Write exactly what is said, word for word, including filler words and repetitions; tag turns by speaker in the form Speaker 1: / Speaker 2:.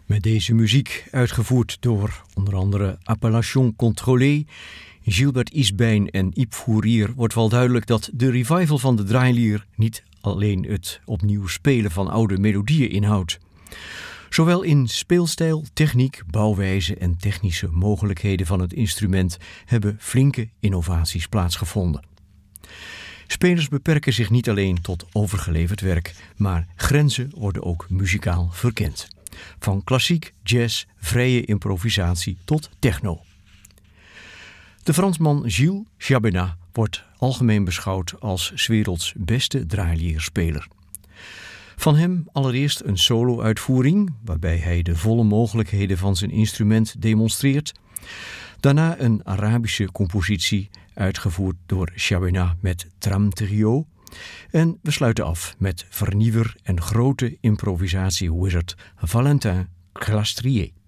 Speaker 1: Met deze muziek, uitgevoerd door onder andere Appellation Contrôlée, Gilbert Isbijn en Yves Fourier, wordt wel duidelijk dat de revival van de draailier niet alleen het opnieuw spelen van oude melodieën inhoudt. Zowel in speelstijl, techniek, bouwwijze en technische mogelijkheden van het instrument hebben flinke innovaties plaatsgevonden. Spelers beperken zich niet alleen tot overgeleverd werk, maar grenzen worden ook muzikaal verkend. Van klassiek, jazz, vrije improvisatie tot techno. De Fransman Gilles Chabenat wordt algemeen beschouwd als 's werelds beste draailierspeler. Van hem allereerst een solo-uitvoering, waarbij hij de volle mogelijkheden van zijn instrument demonstreert. Daarna een Arabische compositie, uitgevoerd door Chabenat met Tram Trio. En we sluiten af met vernieuwer en grote improvisatie-wizard Valentin Glastrier.